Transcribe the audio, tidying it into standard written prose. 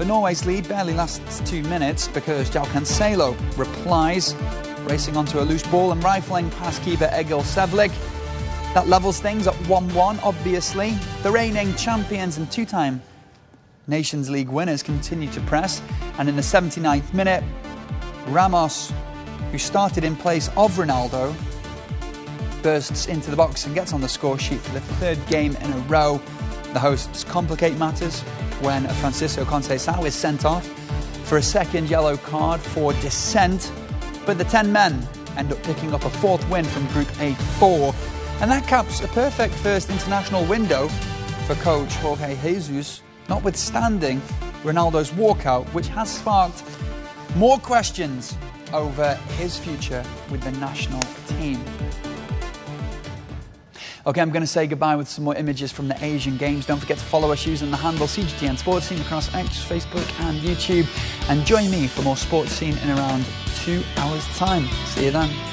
But Norway's lead barely lasts 2 minutes because João Cancelo replies, racing onto a loose ball and rifling past keeper Egil Sevlik. That levels things at 1-1, obviously. The reigning champions and two-time Nations League winners continue to press. And in the 79th minute, Ramos, who started in place of Ronaldo, bursts into the box and gets on the score sheet for the third game in a row. The hosts complicate matters when Francisco Conceição is sent off for a second yellow card for dissent. But the 10 men end up picking up a fourth win from Group A4. And that caps a perfect first international window for coach Jorge Jesus, notwithstanding Ronaldo's walkout, which has sparked more questions over his future with the national team. Okay, I'm going to say goodbye with some more images from the Asian Games. Don't forget to follow us using the handle CGTN Sports Scene across X, Facebook and YouTube. And join me for more sports scene in around 2 hours' time. See you then.